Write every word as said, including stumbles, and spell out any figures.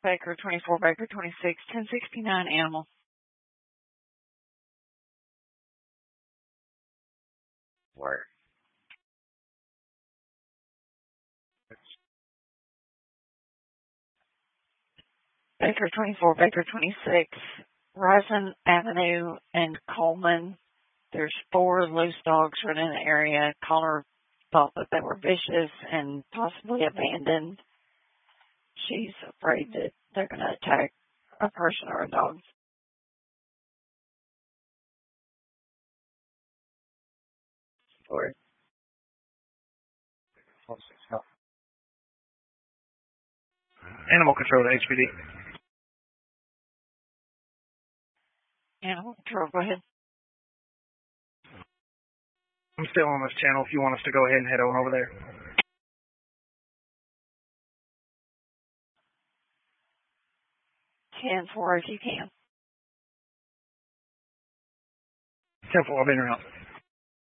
Baker twenty-four, Baker twenty-six, ten sixty-nine animal. Work. Baker twenty-four, Baker twenty-six, Rising Avenue and Coleman. There's four loose dogs running in the area. Caller thought that they were vicious and possibly abandoned. She's afraid that they're going to attack a person or a dog. Or Animal control to H P D. Animal control, go ahead. I'm still on this channel if you want us to go ahead and head on over there. ten four if you can. ten four, I've been around.